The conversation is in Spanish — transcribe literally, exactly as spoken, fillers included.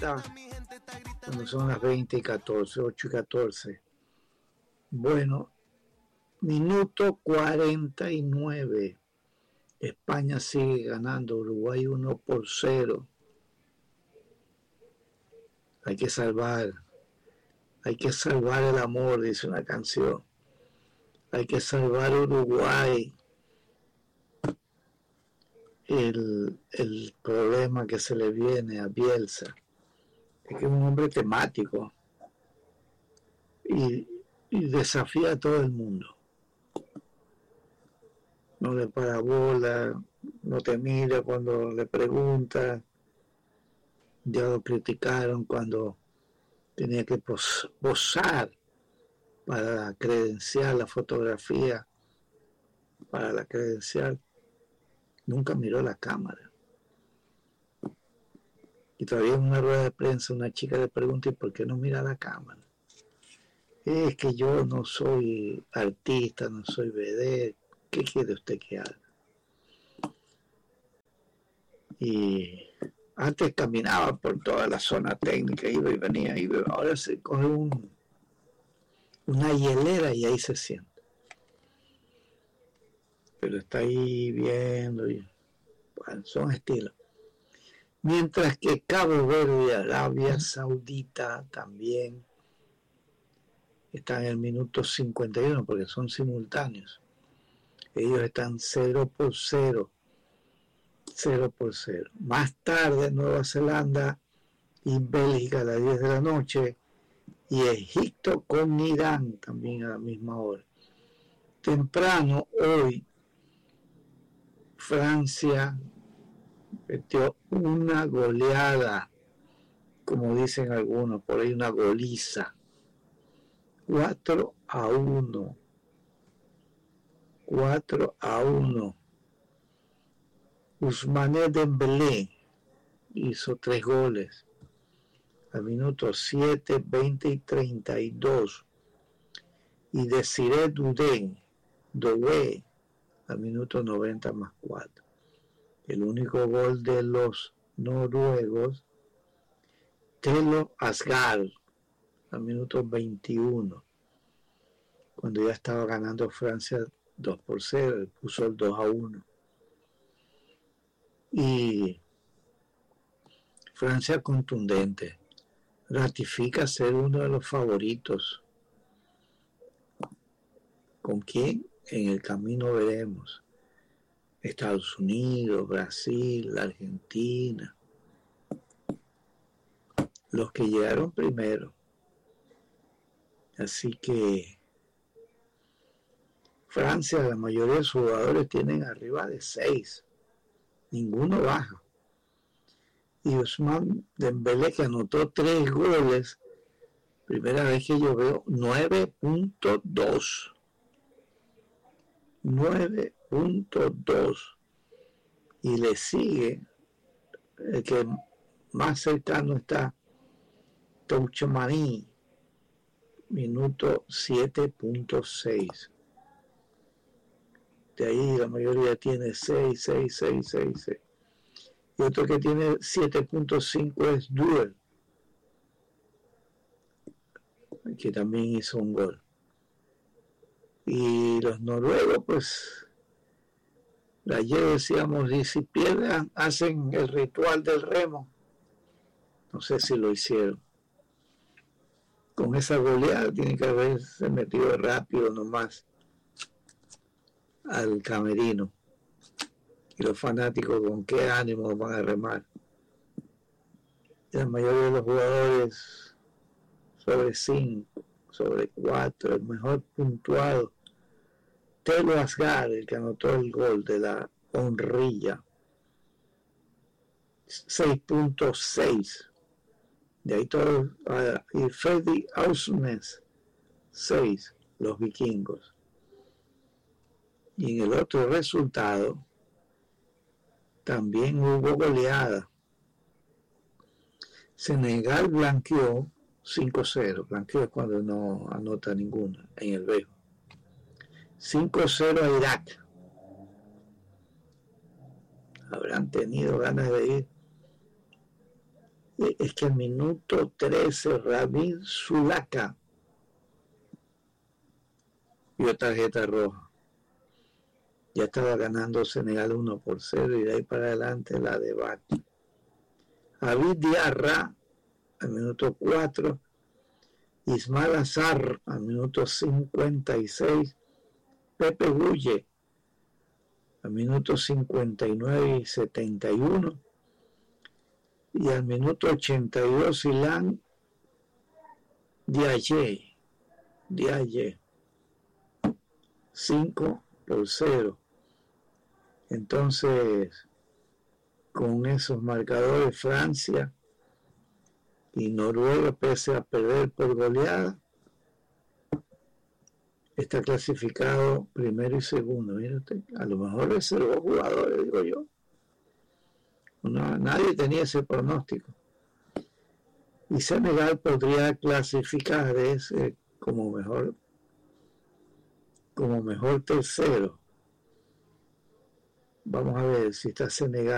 ahorita, cuando son las veinte y catorce, ocho y catorce. Bueno, minuto cuarenta y nueve. España sigue ganando, Uruguay uno por cero. Hay que salvar, hay que salvar el amor, dice una canción. Hay que salvar Uruguay. El, el problema que se le viene a Bielsa es que es un hombre temático y, y desafía a todo el mundo. No le para bola, no te mira cuando le preguntas. Ya lo criticaron cuando tenía que pos, posar para credenciar la fotografía, para la credencial. Nunca miró la cámara. Y todavía en una rueda de prensa una chica le pregunta, ¿y por qué no mira la cámara? Es que yo no soy artista, no soy vedette. ¿Qué quiere usted que haga? Y antes caminaba por toda la zona técnica, iba y venía, iba, ahora se coge un, una hielera y ahí se sienta. Pero está ahí viendo, y, bueno, son estilos. Mientras que Cabo Verde y Arabia Saudita también están en el minuto cincuenta y uno porque son simultáneos. Ellos están cero por cero. cero por cero. Más tarde Nueva Zelanda y Bélgica a las diez de la noche y Egipto con Irán también a la misma hora. Temprano hoy Francia metió una goleada, como dicen algunos, por ahí una goliza. cuatro a uno. cuatro a uno. Ousmane Dembélé hizo tres goles al minuto siete, veinte y treinta y dos. Y Desiré Doué, Doué al minuto noventa más cuatro. El único gol de los noruegos, Telo Asgard, al minuto veintiuno, cuando ya estaba ganando Francia dos por cero, puso el dos a uno. Y Francia contundente, ratifica ser uno de los favoritos. ¿Con quién? En el camino veremos. Estados Unidos, Brasil, Argentina, los que llegaron primero. Así que Francia, la mayoría de sus jugadores tienen arriba de seis, ninguno baja. Y Ousmane Dembélé, que anotó tres goles, primera vez que yo veo nueve punto dos. nueve punto dos. Y le sigue el que más cercano está, Tchouaméni, minuto siete punto seis. De ahí la mayoría tiene seis, seis, seis, seis, seis. Y otro que tiene siete punto cinco es Duel, que también hizo un gol. Y los noruegos, pues, ayer decíamos, y si pierden, hacen el ritual del remo. No sé si lo hicieron. Con esa goleada tiene que haberse metido rápido nomás al camerino. Y los fanáticos con qué ánimo van a remar. Y la mayoría de los jugadores sobre cinco, sobre cuatro, el mejor puntuado, Telo Asgard, el que anotó el gol de la honrilla, seis punto seis. De ahí todos, uh, y Freddy Ausnes, seis, los vikingos. Y en el otro resultado también hubo goleada. Senegal blanqueó cinco cero. Blanqueó es cuando no anota ninguna en el Bejo. cinco cero a Irak. Habrán tenido ganas de ir. es que al minuto trece Rabin Zulaka vio tarjeta roja. Ya estaba ganando Senegal uno por cero y de ahí para adelante la debate. David Diarra al minuto cuatro, Ismael Azar al minuto cincuenta y seis, Pepe Gulle al minuto cincuenta y nueve y setenta y uno, y al minuto ochenta y dos Ilan Diaye, Diaye, cinco por cero. Entonces, con esos marcadores, Francia y Noruega, pese a perder por goleada, está clasificado primero y segundo. Mire usted, a lo mejor reservó jugadores, digo yo. No, nadie tenía ese pronóstico. Y Senegal podría clasificar ese como mejor, como mejor tercero. Vamos a ver si está Senegal